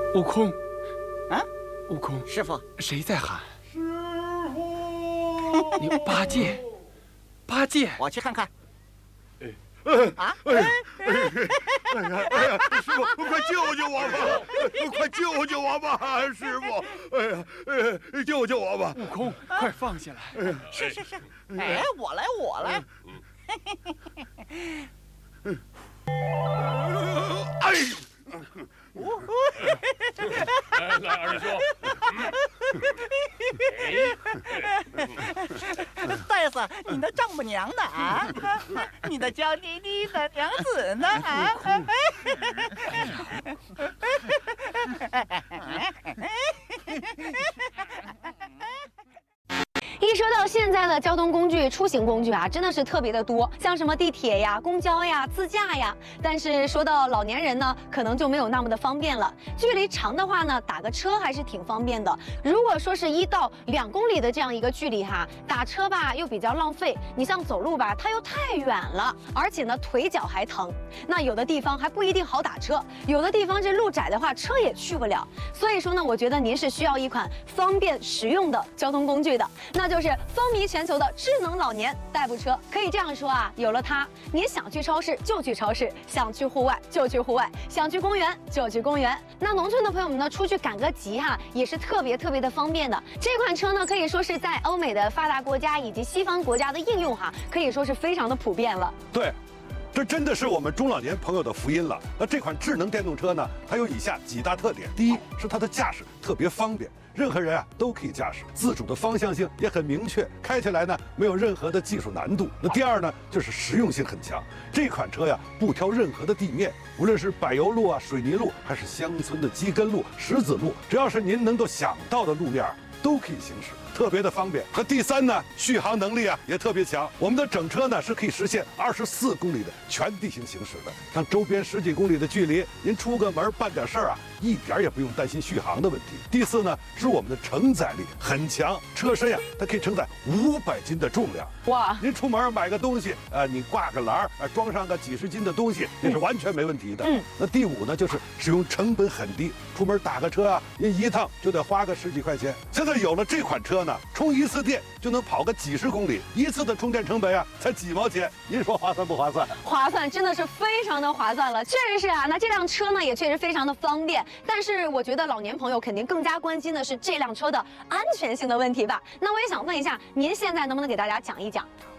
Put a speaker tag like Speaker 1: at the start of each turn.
Speaker 1: 悟空，
Speaker 2: 啊，
Speaker 1: 悟空，
Speaker 2: 师傅，
Speaker 1: 谁在喊？
Speaker 3: 师傅，
Speaker 1: 你八戒，八戒，
Speaker 2: 我去看看。啊！
Speaker 3: 哎呀，师傅，快救救我吧！快救救我吧，师傅！哎呀，救救我吧！
Speaker 1: 悟空，快放下来！
Speaker 2: 是，哎，我来。
Speaker 3: 哎，
Speaker 4: 来，二师兄。
Speaker 2: 戴斯，你的丈母娘呢？啊，你的娇滴滴的娘子呢？啊！
Speaker 5: 一说到现在的交通工具、出行工具啊，真的是特别的多，像什么地铁呀、公交呀、自驾呀。但是说到老年人呢，可能就没有那么的方便了。距离长的话呢，打个车还是挺方便的。如果说是1到2公里的这样一个距离哈，打车吧又比较浪费。你像走路吧，它又太远了，而且呢腿脚还疼。那有的地方还不一定好打车，有的地方这路窄的话，车也去不了。所以说呢，我觉得您是需要一款方便实用的交通工具的。那就是风靡全球的智能老年代步车。可以这样说啊，有了它，您想去超市就去超市，想去户外就去户外，想去公园就去公园。那农村的朋友们呢，出去赶个集哈，也是特别的方便的。这款车呢，可以说是在欧美的发达国家以及西方国家的应用哈，可以说是非常的普遍了。
Speaker 3: 对，这真的是我们中老年朋友的福音了。那这款智能电动车呢，它有以下几大特点：第一是它的驾驶特别方便。任何人啊都可以驾驶，自主的方向性也很明确，开起来呢没有任何的技术难度。那第二呢，就是实用性很强。这款车呀不挑任何的地面，无论是柏油路啊、水泥路，还是乡村的基根路、石子路，只要是您能够想到的路面都可以行驶，特别的方便。和第三呢，续航能力啊也特别强。我们的整车呢是可以实现24公里的全地形行驶的，像周边10几公里的距离，您出个门办点事儿啊，一点也不用担心续航的问题。第四呢，是我们的承载力很强，车身呀它可以承载500斤的重量。
Speaker 5: 哇！
Speaker 3: 您出门买个东西，你挂个篮儿，装上个几十斤的东西，这是完全没问题的。那第五呢，就是使用成本很低，出门打个车啊，您一趟就得花个10几块钱。现在有了这款车呢，充一次电就能跑个几十公里，一次的充电成本啊才几毛钱，您说划算不划算？
Speaker 5: 划算，真的是非常的划算了。确实是啊，那这辆车呢也确实非常的方便，但是我觉得老年朋友肯定更加关心的是这辆车的安全性的问题吧。那我也想问一下，您现在能不能给大家讲一讲？